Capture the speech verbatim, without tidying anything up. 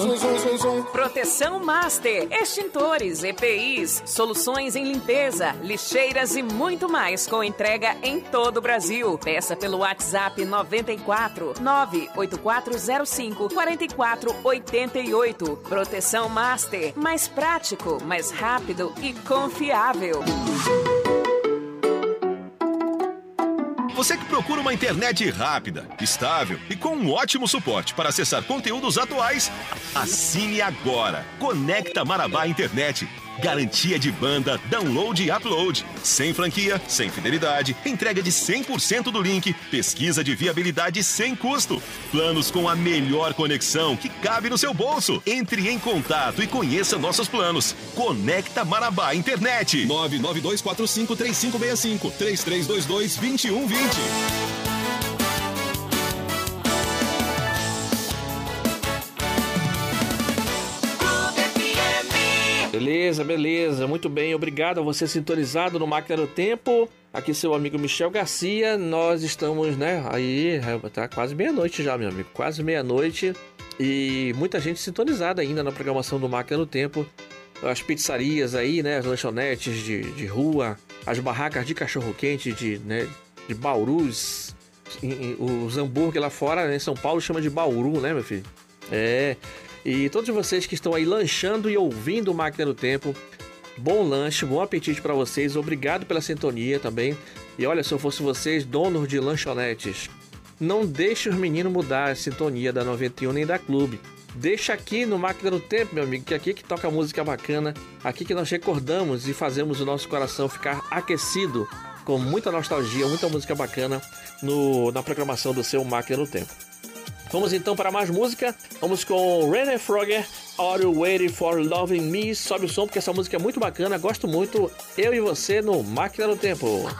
Proteção Master, extintores, E P Is, soluções em limpeza, lixeiras e muito mais com entrega em todo o Brasil. Peça pelo WhatsApp noventa e quatro, nove oito quatro zero cinco, quatro quatro oito oito. Proteção Master, mais prático, mais rápido e confiável. Você que procura uma internet rápida, estável e com um ótimo suporte para acessar conteúdos atuais, assine agora. Conecta Marabá Internet. Garantia de banda, download e upload. Sem franquia, sem fidelidade, entrega de cem por cento do link, pesquisa de viabilidade sem custo. Planos com a melhor conexão que cabe no seu bolso. Entre em contato e conheça nossos planos. Conecta Marabá Internet. nove nove dois quatro cinco três cinco seis cinco, três três dois dois, dois um dois zero. Beleza, beleza, muito bem, obrigado a você sintonizado no Máquina do Tempo. Aqui seu amigo Michel Garcia, nós estamos, né, aí, tá quase meia-noite já, meu amigo, quase meia-noite. E muita gente sintonizada ainda na programação do Máquina do Tempo. As pizzarias aí, né, as lanchonetes de, de rua, as barracas de cachorro-quente, de, né, de baurus. Os hambúrguer lá fora, né, em São Paulo chama de bauru, né, meu filho? É... E todos vocês que estão aí lanchando e ouvindo o Máquina do Tempo, bom lanche, bom apetite para vocês, obrigado pela sintonia também. E olha, se eu fosse vocês, donos de lanchonetes, não deixe os meninos mudar a sintonia da noventa e um nem da Clube. Deixa aqui no Máquina do Tempo, meu amigo, que é aqui que toca música bacana, aqui que nós recordamos e fazemos o nosso coração ficar aquecido com muita nostalgia, muita música bacana no, na programação do seu Máquina do Tempo. Vamos então para mais música. Vamos com René Frogger, Are You Waiting for Loving Me? Sobe o som porque essa música é muito bacana, gosto muito. Eu e você no Máquina do Tempo.